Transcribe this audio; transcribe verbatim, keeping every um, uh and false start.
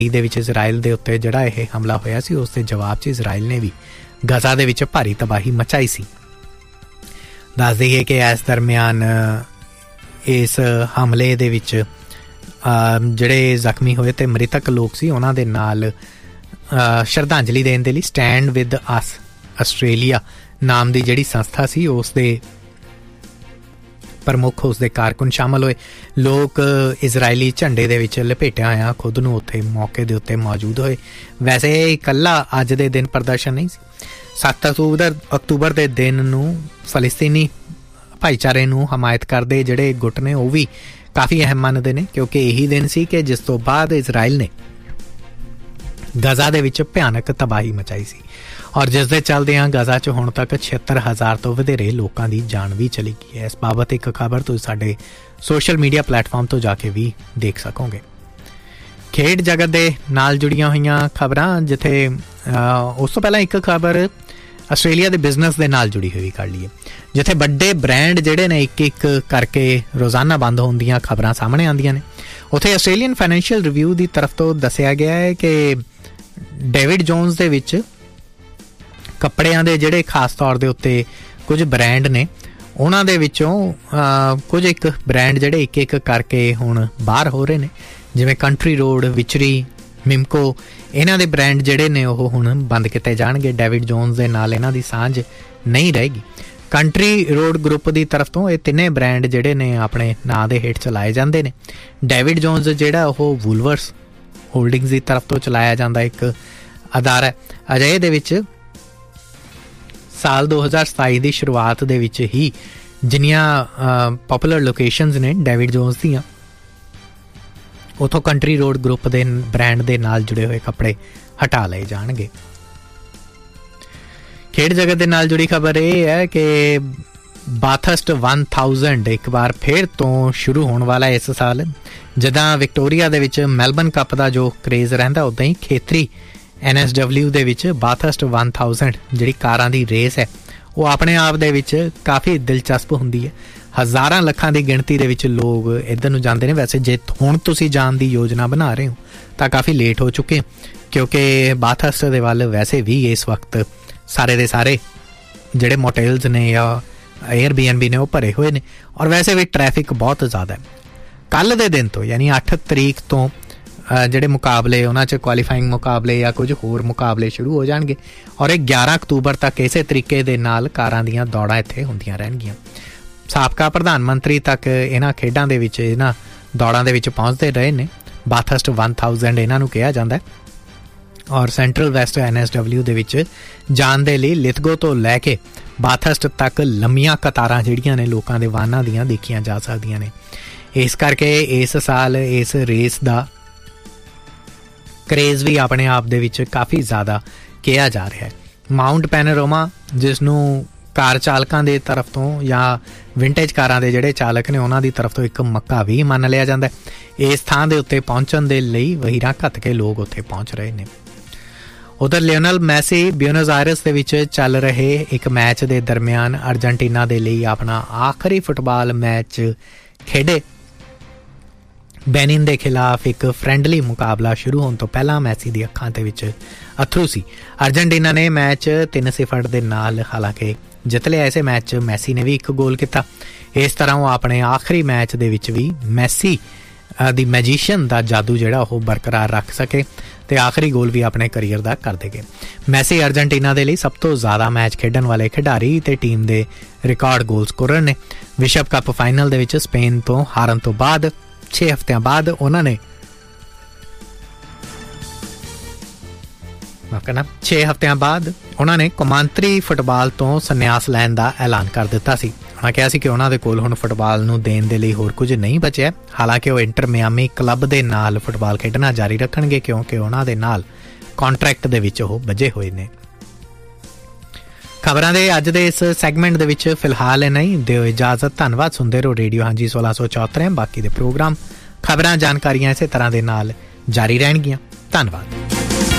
ਦੇ ਵਿੱਚ ਇਜ਼ਰਾਈਲ ਦੇ ਉੱਤੇ ਜਿਹੜਾ ਇਹ ਹਮਲਾ ਹੋਇਆ ਸੀ ਉਸ ਦੇ ਜਵਾਬ 'ਚ ਇਜ਼ਰਾਈਲ ਨੇ ਵੀ ਗਜ਼ਾ ਦੇ ਵਿੱਚ ਭਾਰੀ ਤਬਾਹੀ ਮਚਾਈ ਸੀ। ਦੱਸ ਦਈਏ ਕਿ ਇਸ ਦਰਮਿਆਨ ਇਸ ਹਮਲੇ ਦੇ ਵਿੱਚ ਜਿਹੜੇ ਜ਼ਖਮੀ ਹੋਏ ਅਤੇ ਮ੍ਰਿਤਕ ਲੋਕ ਸੀ ਉਹਨਾਂ ਦੇ ਨਾਲ ਸ਼ਰਧਾਂਜਲੀ ਦੇਣ ਦੇ ਲਈ ਸਟੈਂਡ ਵਿਦ ਅਸ ਆਸਟ੍ਰੇਲੀਆ ਨਾਮ ਦੀ ਜਿਹੜੀ ਸੰਸਥਾ ਸੀ ਉਸ ਦੇ ਪ੍ਰਮੁੱਖ, ਉਸ ਦੇ ਕਾਰਕੁਨ ਸ਼ਾਮਲ ਹੋਏ। ਲੋਕ ਇਜ਼ਰਾਈਲੀ ਝੰਡੇ ਦੇ ਵਿੱਚ ਲਪੇਟਿਆ ਹੋਇਆ ਖੁਦ ਨੂੰ ਉੱਥੇ ਮੌਕੇ ਦੇ ਉੱਤੇ ਮੌਜੂਦ ਹੋਏ। ਵੈਸੇ ਇਹ ਇਕੱਲਾ ਅੱਜ ਦੇ ਦਿਨ ਪ੍ਰਦਰਸ਼ਨ ਨਹੀਂ ਸੀ। ਸੱਤ ਅਕਤੂਬਰ ਅਕਤੂਬਰ ਦੇ ਦਿਨ ਨੂੰ ਫਲਸਤੀਨੀ ਭਾਈਚਾਰੇ ਨੂੰ ਹਮਾਇਤ ਕਰਦੇ ਜਿਹੜੇ ਗੁੱਟ ਨੇ ਉਹ ਵੀ ਕਾਫੀ ਅਹਿਮ ਮੰਨਦੇ ਨੇ, ਕਿਉਂਕਿ ਇਹੀ ਦਿਨ ਸੀ ਕਿ ਜਿਸ ਤੋਂ ਬਾਅਦ ਇਜ਼ਰਾਈਲ ਨੇ ਗਜ਼ਾ ਦੇ ਵਿੱਚ ਭਿਆਨਕ ਤਬਾਹੀ ਮਚਾਈ ਸੀ ਔਰ ਜਿਸ ਦੇ ਚੱਲਦਿਆਂ ਗਜ਼ਾ 'ਚ ਹੁਣ ਤੱਕ ਛਿਹੱਤਰ ਹਜ਼ਾਰ ਤੋਂ ਵਧੇਰੇ ਲੋਕਾਂ ਦੀ ਜਾਨ ਵੀ ਚਲੀ ਗਈ ਹੈ। ਇਸ ਬਾਬਤ ਇੱਕ ਖਬਰ ਤੁਸੀਂ ਸਾਡੇ ਸੋਸ਼ਲ ਮੀਡੀਆ ਪਲੇਟਫਾਰਮ ਤੋਂ ਜਾ ਕੇ ਵੀ ਦੇਖ ਸਕੋਗੇ। ਖੇਡ ਜਗਤ ਦੇ ਨਾਲ ਜੁੜੀਆਂ ਹੋਈਆਂ ਖਬਰਾਂ, ਜਿੱਥੇ ਉਸ ਤੋਂ ਪਹਿਲਾਂ ਇੱਕ ਖਬਰ ਆਸਟ੍ਰੇਲੀਆ ਦੇ ਬਿਜ਼ਨਸ ਦੇ ਨਾਲ ਜੁੜੀ ਹੋਈ ਕਰ ਲਈਏ, ਜਿੱਥੇ ਵੱਡੇ ਬ੍ਰਾਂਡ ਜਿਹੜੇ ਨੇ ਇੱਕ ਇੱਕ ਕਰਕੇ ਰੋਜ਼ਾਨਾ ਬੰਦ ਹੋਣ ਦੀਆਂ ਖਬਰਾਂ ਸਾਹਮਣੇ ਆਉਂਦੀਆਂ ਨੇ। ਉੱਥੇ ਆਸਟ੍ਰੇਲੀਅਨ ਫਾਈਨੈਂਸ਼ੀਅਲ ਰਿਵਿਊ ਦੀ ਤਰਫ ਤੋਂ ਦੱਸਿਆ ਗਿਆ ਹੈ ਕਿ ਡੇਵਿਡ ਜੋਨਸ ਦੇ ਵਿੱਚ ਕੱਪੜਿਆਂ ਦੇ ਜਿਹੜੇ ਖਾਸ ਤੌਰ ਦੇ ਉੱਤੇ ਕੁਝ ਬ੍ਰਾਂਡ ਨੇ ਉਹਨਾਂ ਦੇ ਵਿੱਚੋਂ ਕੁਝ ਇੱਕ ਬ੍ਰਾਂਡ ਜਿਹੜੇ ਇੱਕ ਇੱਕ ਕਰਕੇ ਹੁਣ ਬਾਹਰ ਹੋ ਰਹੇ ਨੇ, ਜਿਵੇਂ ਕੰਟਰੀ ਰੋਡ, ਵਿਚਰੀ, ਮਿਮਕੋ, ਇਹਨਾਂ ਦੇ ਬ੍ਰਾਂਡ ਜਿਹੜੇ ਨੇ ਉਹ ਹੁਣ ਬੰਦ ਕੀਤੇ ਜਾਣਗੇ। ਡੇਵਿਡ ਜੋਨਸ ਦੇ ਨਾਲ ਇਹਨਾਂ ਦੀ ਸਾਂਝ ਨਹੀਂ ਰਹੇਗੀ। ਕੰਟਰੀ ਰੋਡ ਗਰੁੱਪ ਦੀ ਤਰਫ ਤੋਂ ਇਹ ਤਿੰਨੇ ਬ੍ਰਾਂਡ ਜਿਹੜੇ ਨੇ ਆਪਣੇ ਨਾਂ ਦੇ ਹੇਠ ਚਲਾਏ ਜਾਂਦੇ ਨੇ। ਡੇਵਿਡ ਜੋਨਸ ਜਿਹੜਾ ਉਹ ਵੂਲਵਰਸ ਹੋਲਡਿੰਗਸ ਦੀ ਤਰਫ ਤੋਂ ਚਲਾਇਆ ਜਾਂਦਾ ਇੱਕ ਅਦਾਰਾ ਹੈ। ਅਜਿਹੇ ਦੇ ਵਿੱਚ ਸਾਲ ਦੋ ਹਜ਼ਾਰ ਸਤਾਈ ਦੀ ਸ਼ੁਰੂਆਤ ਦੇ ਵਿੱਚ ਹੀ ਜਿੰਨੀਆਂ ਪੋਪੂਲਰ ਲੋਕੇਸ਼ਨਸ ਨੇ ਡੇਵਿਡ ਜੋਨਸ ਦੀਆਂ, ਉੱਥੋਂ ਕੰਟਰੀ ਰੋਡ ਗਰੁੱਪ ਦੇ ਬ੍ਰਾਂਡ ਦੇ ਨਾਲ ਜੁੜੇ ਹੋਏ ਕੱਪੜੇ ਹਟਾ ਲਏ ਜਾਣਗੇ। ਖੇਡ ਜਗਤ ਦੇ ਨਾਲ ਜੁੜੀ ਖਬਰ ਇਹ ਹੈ ਕਿ ਬਾਥਸਟ ਵਨ ਥਾਊਜ਼ੈਂਡ ਇੱਕ ਵਾਰ ਫਿਰ ਤੋਂ ਸ਼ੁਰੂ ਹੋਣ ਵਾਲਾ ਇਸ ਸਾਲ। ਜਿੱਦਾਂ ਵਿਕਟੋਰੀਆ ਦੇ ਵਿੱਚ ਮੈਲਬਨ ਕੱਪ ਦਾ ਜੋ ਕਰੇਜ਼ ਰਹਿੰਦਾ, ਉੱਦਾਂ ਹੀ ਖੇਤਰੀ ਐਨ ਐਸ ਡਬਲਿਊ ਦੇ ਵਿੱਚ ਬਾਥਸਟ ਵਨ ਥਾਊਜ਼ੈਂਡ ਜਿਹੜੀ ਕਾਰਾਂ ਦੀ ਰੇਸ ਹੈ ਉਹ ਆਪਣੇ ਆਪ ਦੇ ਵਿੱਚ ਕਾਫੀ ਦਿਲਚਸਪ ਹੁੰਦੀ ਹੈ। ਹਜ਼ਾਰਾਂ ਲੱਖਾਂ ਦੀ ਗਿਣਤੀ ਦੇ ਵਿੱਚ ਲੋਕ ਇੱਧਰ ਨੂੰ ਜਾਂਦੇ ਨੇ। ਵੈਸੇ ਜੇ ਹੁਣ ਤੁਸੀਂ ਜਾਣ ਦੀ ਯੋਜਨਾ ਬਣਾ ਰਹੇ ਹੋ ਤਾਂ ਕਾਫੀ ਲੇਟ ਹੋ ਚੁੱਕੇ ਹੋ, ਕਿਉਂਕਿ ਬਾਥਸਟ ਦੇ ਵੱਲ ਵੈਸੇ ਵੀ ਇਸ ਵਕਤ ਸਾਰੇ ਦੇ ਸਾਰੇ ਜਿਹੜੇ ਮੋਟੇਲਸ ਨੇ ਜਾਂ ਏਅਰ ਬੀ ਐਨ ਬੀ ਨੇ ਉਹ ਭਰੇ ਹੋਏ ਨੇ ਔਰ ਵੈਸੇ ਵੀ ਟ੍ਰੈਫਿਕ ਬਹੁਤ ਜ਼ਿਆਦਾ ਹੈ। ਕੱਲ੍ਹ ਦੇ ਦਿਨ ਤੋਂ ਯਾਨੀ ਅੱਠ ਤਰੀਕ ਤੋਂ ਜਿਹੜੇ ਮੁਕਾਬਲੇ ਉਹਨਾਂ 'ਚ ਕੁਆਲੀਫਾਈਂਗ ਮੁਕਾਬਲੇ ਜਾਂ ਕੁਝ ਹੋਰ ਮੁਕਾਬਲੇ ਸ਼ੁਰੂ ਹੋ ਜਾਣਗੇ ਔਰ ਇਹ ਗਿਆਰਾਂ ਅਕਤੂਬਰ ਤੱਕ ਇਸੇ ਤਰੀਕੇ ਦੇ ਨਾਲ ਕਾਰਾਂ ਦੀਆਂ ਦੌੜਾਂ ਇੱਥੇ ਹੁੰਦੀਆਂ ਰਹਿਣਗੀਆਂ। ਸਾਬਕਾ ਪ੍ਰਧਾਨ ਮੰਤਰੀ ਤੱਕ ਇਹਨਾਂ ਖੇਡਾਂ ਦੇ ਵਿੱਚ, ਇਹਨਾਂ ਦੌੜਾਂ ਦੇ ਵਿੱਚ ਪਹੁੰਚਦੇ ਰਹੇ ਨੇ। ਬਾਥਸਟ ਵਨ ਥਾਊਜ਼ੈਂਡ ਇਹਨਾਂ ਨੂੰ ਕਿਹਾ ਜਾਂਦਾ ਔਰ central West N S W ਦੇ ਵਿੱਚ ਜਾਣ ਦੇ ਲਈ ਲਿਥਗੋ ਤੋਂ ਲੈ ਕੇ ਬਾਥਸਟ ਤੱਕ ਲੰਮੀਆਂ ਕਤਾਰਾਂ ਜਿਹੜੀਆਂ ਨੇ ਲੋਕਾਂ ਦੇ ਵਾਹਨਾਂ ਦੀਆਂ ਦੇਖੀਆਂ ਜਾ ਸਕਦੀਆਂ ਨੇ। ਇਸ ਕਰਕੇ ਇਸ ਸਾਲ ਇਸ ਰੇਸ ਦਾ ਕਰੇਜ਼ ਵੀ ਆਪਣੇ ਆਪ ਦੇ ਵਿੱਚ ਕਾਫੀ ਜ਼ਿਆਦਾ ਕਿਹਾ ਜਾ ਰਿਹਾ ਹੈ। ਮਾਊਂਟ ਪੈਨੋਰਾਮਾ, ਜਿਸ ਨੂੰ ਕਾਰ ਚਾਲਕਾਂ ਦੇ ਤਰਫ ਤੋਂ ਜਾਂ ਵਿੰਟੇਜ ਕਾਰਾਂ ਦੇ ਜਿਹੜੇ ਚਾਲਕ ਨੇ ਉਹਨਾਂ ਦੀ ਤਰਫ ਤੋਂ ਇੱਕ ਮੱਕਾ ਵੀ ਮੰਨ ਲਿਆ ਜਾਂਦਾ। ਇਸ ਥਾਂ ਦੇ ਉੱਤੇ ਪਹੁੰਚਣ ਦੇ ਲਈ ਵਹੀਰਾਂ ਘੱਤ ਕੇ ਲੋਕ ਉੱਥੇ ਪਹੁੰਚ ਰਹੇ ਨੇ। ਉਧਰ ਲਿਓਨਲ ਮੈਸੀ ਬਿਊਨਸ ਆਇਰਸ ਦੇ ਵਿੱਚ ਚੱਲ ਰਹੇ ਇੱਕ ਮੈਚ ਦੇ ਦਰਮਿਆਨ ਅਰਜਨਟੀਨਾ ਦੇ ਲਈ ਆਪਣਾ ਆਖਰੀ ਫੁੱਟਬਾਲ ਮੈਚ ਖੇਡੇ। ਬੈਨਿਨ ਦੇ ਖਿਲਾਫ ਇੱਕ ਫਰੈਂਡਲੀ ਮੁਕਾਬਲਾ ਸ਼ੁਰੂ ਹੋਣ ਤੋਂ ਪਹਿਲਾਂ ਮੈਸੀ ਦੀ ਅੱਖਾਂ ਦੇ ਵਿੱਚ ਅਥਰੂ ਸੀ। ਅਰਜਨਟੀਨਾ ਨੇ ਮੈਚ ਤਿੰਨ ਸਿਫਰ ਦੇ ਨਾਲ ਹਾਲਾਂਕਿ ਜਿੱਤ ਲਿਆ। ਇਸੇ ਮੈਚ 'ਚ ਮੈਸੀ ਨੇ ਵੀ ਇੱਕ ਗੋਲ ਕੀਤਾ। ਇਸ ਤਰ੍ਹਾਂ ਉਹ ਆਪਣੇ ਆਖਰੀ ਮੈਚ ਦੇ ਵਿੱਚ ਵੀ ਮੈਸੀ ਦੀ ਮੈਜੀਸ਼ੀਅਨ ਦਾ ਜਾਦੂ ਜਿਹੜਾ ਉਹ ਬਰਕਰਾਰ ਰੱਖ ਸਕੇ ਤੇ ਆਖਰੀ ਗੋਲ ਵੀ ਆਪਣੇ ਕਰੀਅਰ ਦਾ ਕਰਦੇ ਗਏ। ਮੈਸੀ ਅਰਜਨਟੀਨਾ ਦੇ ਲਈ ਸਭ ਤੋਂ ਜ਼ਿਆਦਾ ਮੈਚ ਖੇਡਣ ਵਾਲੇ ਖਿਡਾਰੀ ਤੇ ਟੀਮ ਦੇ ਰਿਕਾਰਡ ਗੋਲ ਸਕੋਰਰ ਨੇ। ਵਿਸ਼ਵ ਕੱਪ ਫਾਈਨਲ ਦੇ ਵਿੱਚ ਸਪੇਨ ਤੋਂ ਹਾਰਨ ਤੋਂ ਬਾਅਦ ਛੇ ਹਫ਼ਤਿਆਂ ਬਾਅਦ ਉਹਨਾਂ ਨੇ ਕਹਿੰਦਾ ਛੇ ਹਫ਼ਤਿਆਂ ਬਾਅਦ ਉਹਨਾਂ ਨੇ ਕੌਮਾਂਤਰੀ ਫੁੱਟਬਾਲ ਤੋਂ ਸੰਨਿਆਸ ਲੈਣ ਦਾ ਐਲਾਨ ਕਰ ਦਿੱਤਾ ਸੀ। ਉਹਨਾਂ ਕਿਹਾ ਸੀ ਕਿ ਉਹਨਾਂ ਦੇ ਕੋਲ ਹੁਣ ਫੁੱਟਬਾਲ ਨੂੰ ਦੇਣ ਦੇ ਲਈ ਹੋਰ ਕੁਝ ਨਹੀਂ ਬਚਿਆ। ਹਾਲਾਂਕਿ ਉਹ ਇੰਟਰ ਮਿਆਮੀ ਕਲੱਬ ਦੇ ਨਾਲ ਫੁੱਟਬਾਲ ਖੇਡਣਾ ਜਾਰੀ ਰੱਖਣਗੇ, ਕਿਉਂਕਿ ਉਹਨਾਂ ਦੇ ਨਾਲ ਕੰਟਰੈਕਟ ਦੇ ਵਿੱਚ ਉਹ ਬੱਝੇ ਹੋਏ ਨੇ। ਖਬਰਾਂ ਦੇ ਅੱਜ ਦੇ ਇਸ ਸੈਗਮੈਂਟ ਦੇ ਵਿੱਚ ਫਿਲਹਾਲ ਇਹ ਨਹੀਂ, ਦਿਓ ਇਜਾਜ਼ਤ। ਧੰਨਵਾਦ। ਸੁਣਦੇ ਰਹੋ ਰੇਡੀਓ ਹਾਂਜੀ ਸੋਲਾਂ ਸੌ ਚੌਹੱਤਰ। ਬਾਕੀ ਦੇ ਪ੍ਰੋਗਰਾਮ, ਖਬਰਾਂ, ਜਾਣਕਾਰੀਆਂ ਇਸੇ ਤਰ੍ਹਾਂ ਦੇ ਨਾਲ ਜਾਰੀ ਰਹਿਣਗੀਆਂ। ਧੰਨਵਾਦ।